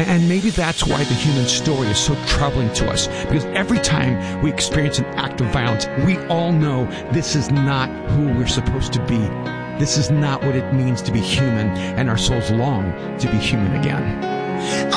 And maybe that's why the human story is so troubling to us, because every time we experience an act of violence, we all know this is not who we're supposed to be. This is not what it means to be human, and our souls long to be human again.